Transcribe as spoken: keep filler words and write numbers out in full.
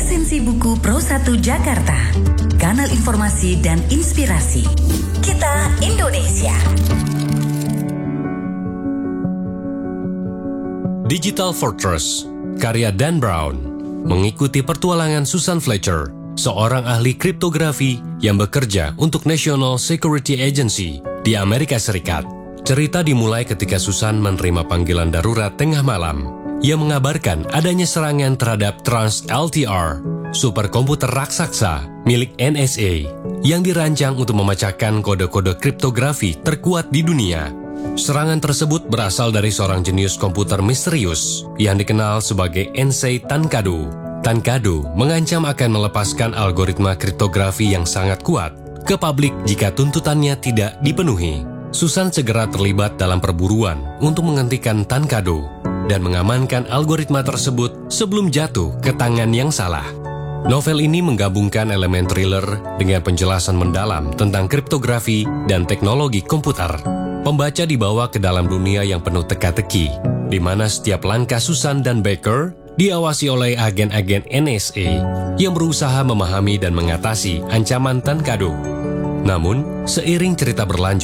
Resensi buku Pro satu Jakarta, kanal informasi dan inspirasi. Kita Indonesia. Digital Fortress, karya Dan Brown, mengikuti pertualangan Susan Fletcher, seorang ahli kriptografi yang bekerja untuk National Security Agency di Amerika Serikat. Cerita dimulai ketika Susan menerima panggilan darurat tengah malam yang mengabarkan adanya serangan terhadap Trans-L T R, superkomputer raksasa milik N S A, yang dirancang untuk memecahkan kode-kode kriptografi terkuat di dunia. Serangan tersebut berasal dari seorang jenius komputer misterius yang dikenal sebagai Ensei Tankado. Tankado mengancam akan melepaskan algoritma kriptografi yang sangat kuat ke publik jika tuntutannya tidak dipenuhi. Susan segera terlibat dalam perburuan untuk menghentikan Tankado dan mengamankan algoritma tersebut sebelum jatuh ke tangan yang salah. Novel ini menggabungkan elemen thriller dengan penjelasan mendalam tentang kriptografi dan teknologi komputer. Pembaca dibawa ke dalam dunia yang penuh teka-teki, di mana setiap langkah Susan dan Baker diawasi oleh agen-agen N S A yang berusaha memahami dan mengatasi ancaman Tankado. Namun, seiring cerita berlanjut,